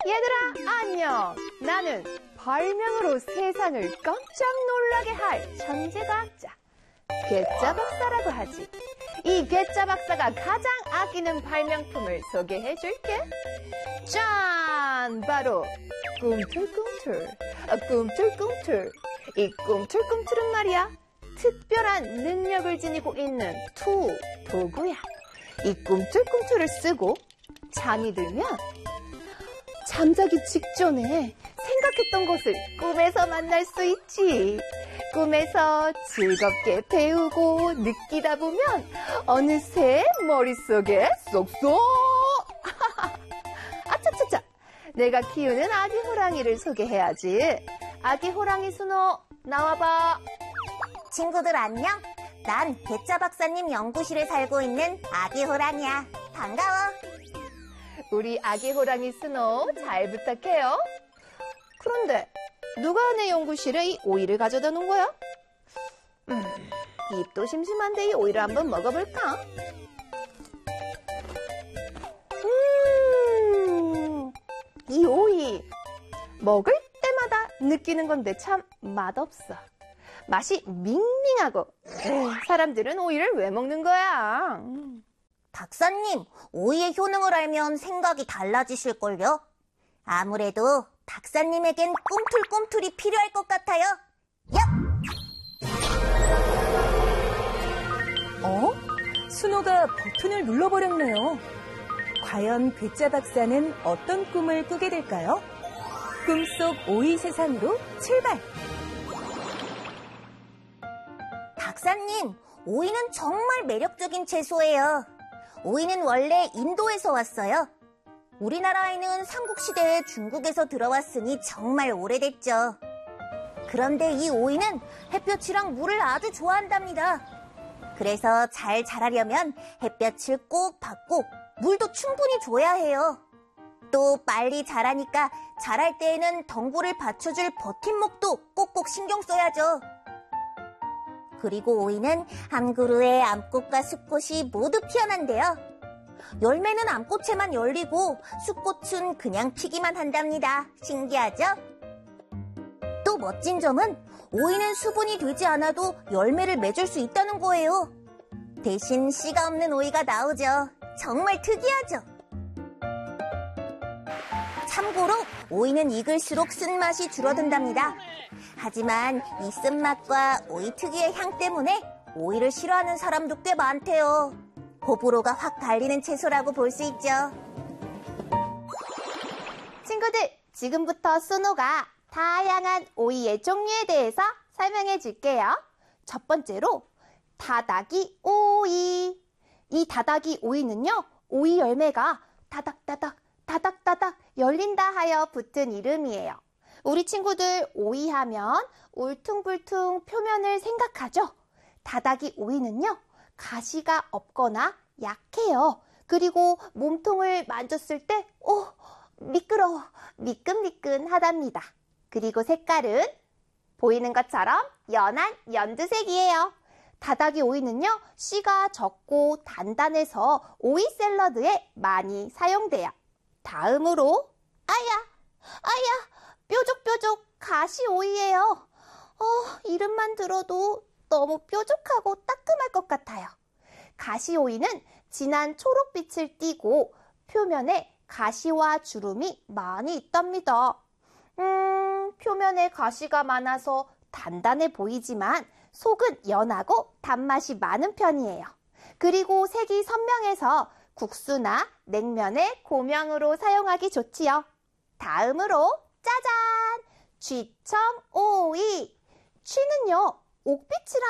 얘들아, 안녕! 나는 발명으로 세상을 깜짝 놀라게 할 천재과학자, 괴짜 박사라고 하지. 이 괴짜 박사가 가장 아끼는 발명품을 소개해줄게. 짠! 바로 꿈틀꿈틀. 꿈틀꿈틀. 이 꿈틀꿈틀은 말이야, 특별한 능력을 지니고 있는 도구야. 이 꿈틀꿈틀을 쓰고 잠이 들면 잠자기 직전에 생각했던 것을 꿈에서 만날 수 있지. 꿈에서 즐겁게 배우고 느끼다 보면 어느새 머릿속에 쏙쏙. 아차차차, 내가 키우는 아기 호랑이를 소개해야지. 아기 호랑이 순호, 나와봐. 친구들 안녕? 난 괴짜 박사님 연구실에 살고 있는 아기 호랑이야. 반가워. 우리 아기 호랑이 순호 잘 부탁해요. 그런데 누가 내 연구실에 이 오이를 가져다 놓은 거야? 입도 심심한데 이 오이를 한번 먹어볼까? 이 오이 먹을 때마다 느끼는 건데 참 맛없어. 맛이 밍밍하고. 사람들은 오이를 왜 먹는 거야? 박사님, 오이의 효능을 알면 생각이 달라지실걸요? 아무래도 박사님에겐 꿈틀꿈틀이 필요할 것 같아요. 순호가 버튼을 눌러버렸네요. 과연 괴짜 박사는 어떤 꿈을 꾸게 될까요? 꿈속 오이 세상으로 출발! 박사님, 오이는 정말 매력적인 채소예요. 오이는 원래 인도에서 왔어요. 우리나라에는 삼국시대에 중국에서 들어왔으니 정말 오래됐죠. 그런데 이 오이는 햇볕이랑 물을 아주 좋아한답니다. 그래서 잘 자라려면 햇볕을 꼭 받고 물도 충분히 줘야 해요. 또 빨리 자라니까 자랄 때에는 덩굴을 받쳐줄 버팀목도 꼭꼭 신경 써야죠. 그리고 오이는 한 그루의 암꽃과 숫꽃이 모두 피어난대요. 열매는 암꽃에만 열리고 숫꽃은 그냥 피기만 한답니다. 신기하죠? 또 멋진 점은 오이는 수분이 되지 않아도 열매를 맺을 수 있다는 거예요. 대신 씨가 없는 오이가 나오죠. 정말 특이하죠? 참고로 오이는 익을수록 쓴맛이 줄어든답니다. 하지만 이 쓴맛과 오이 특유의 향 때문에 오이를 싫어하는 사람도 꽤 많대요. 호불호가 확 갈리는 채소라고 볼 수 있죠. 친구들, 지금부터 순호가 다양한 오이의 종류에 대해서 설명해 줄게요. 첫 번째로 다닥이 오이. 이 다닥이 오이는요, 오이 열매가 다닥다닥 다닥다닥 열린다 하여 붙은 이름이에요. 우리 친구들 오이 하면 울퉁불퉁 표면을 생각하죠? 다닥이 오이는요, 가시가 없거나 약해요. 그리고 몸통을 만졌을 때 미끄러워, 미끈미끈하답니다. 그리고 색깔은 보이는 것처럼 연한 연두색이에요. 다닥이 오이는요, 씨가 적고 단단해서 오이 샐러드에 많이 사용돼요. 다음으로 뾰족뾰족 가시 오이예요. 이름만 들어도 너무 뾰족하고 따끔할 것 같아요. 가시 오이는 진한 초록빛을 띠고 표면에 가시와 주름이 많이 있답니다. 표면에 가시가 많아서 단단해 보이지만 속은 연하고 단맛이 많은 편이에요. 그리고 색이 선명해서 국수나 냉면에 고명으로 사용하기 좋지요. 다음으로 짜잔! 쥐청오이. 쥐는요, 옥빛이라는